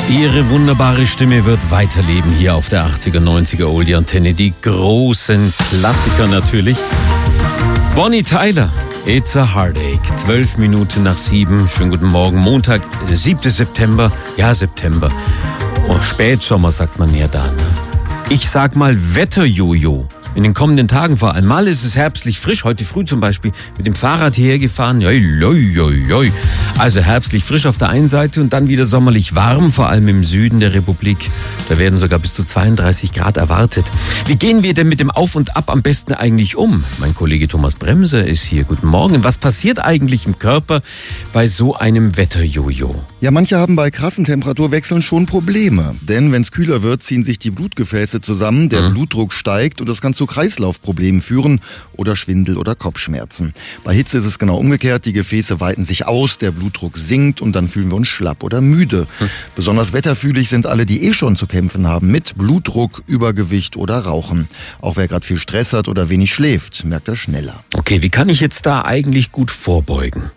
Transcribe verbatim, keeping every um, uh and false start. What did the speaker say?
Ihre wunderbare Stimme wird weiterleben hier auf der achtziger, neunziger Oldie-Antenne. Die großen Klassiker natürlich. Bonnie Tyler, It's a Heartache. Zwölf Minuten nach sieben. Schönen guten Morgen. Montag, siebter September. Ja, September. Oh, Spätsommer sagt man ja da. Ne? Ich sag mal Wetterjojo. In den kommenden Tagen vor allem. Mal ist es herbstlich frisch. Heute früh zum Beispiel mit dem Fahrrad hierher gefahren. Joi, joi, joi, joi. Also herbstlich frisch auf der einen Seite und dann wieder sommerlich warm, vor allem im Süden der Republik. Da werden sogar bis zu zweiunddreißig Grad erwartet. Wie gehen wir denn mit dem Auf und Ab am besten eigentlich um? Mein Kollege Thomas Bremser ist hier. Guten Morgen. Was passiert eigentlich im Körper bei so einem Wetterjojo? Ja, manche haben bei krassen Temperaturwechseln schon Probleme. Denn wenn es kühler wird, ziehen sich die Blutgefäße zusammen, der mhm. Blutdruck steigt und das kann zu Kreislaufproblemen führen oder Schwindel oder Kopfschmerzen. Bei Hitze ist es genau umgekehrt. Die Gefäße weiten sich aus, der Blutdruck sinkt und dann fühlen wir uns schlapp oder müde. Mhm. Besonders wetterfühlig sind alle, die eh schon zu kämpfen haben mit Blutdruck, Übergewicht oder Rauchen. Auch wer gerade viel Stress hat oder wenig schläft, merkt das schneller. Okay, wie kann ich jetzt da eigentlich gut vorbeugen?